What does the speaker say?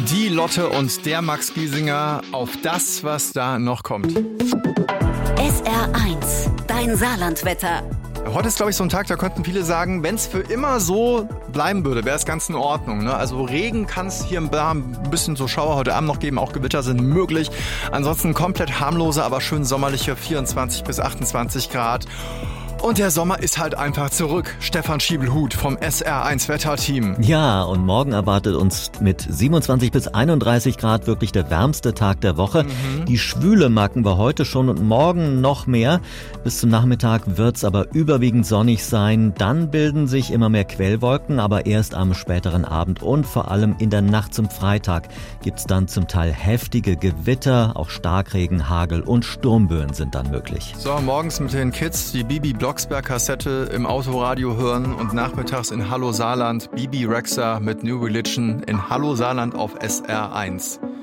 Die Lotte und der Max Giesinger auf das, was da noch kommt. SR1, dein Saarlandwetter. Heute ist, glaube ich, so ein Tag, da könnten viele sagen, wenn es für immer so bleiben würde, wäre es ganz in Ordnung. Ne? Also Regen kann es hier und da ein bisschen so Schauer heute Abend noch geben, auch Gewitter sind möglich. Ansonsten komplett harmlose, aber schön sommerliche 24 bis 28 Grad. Und der Sommer ist halt einfach zurück. Stefan Schiebelhut vom SR1 Wetterteam. Ja, und morgen erwartet uns mit 27 bis 31 Grad wirklich der wärmste Tag der Woche. Die Schwüle merken wir heute schon und morgen noch mehr. Bis zum Nachmittag wird's aber überwiegend sonnig sein. Dann bilden sich immer mehr Quellwolken, aber erst am späteren Abend und vor allem in der Nacht zum Freitag gibt's dann zum Teil heftige Gewitter. Auch Starkregen, Hagel und Sturmböen sind dann möglich. So, morgens mit den Kids die Bibi Blocksberg-Kassette im Autoradio hören und nachmittags in Hallo Saarland Bibi Rexha mit New Religion in Hallo Saarland auf SR1.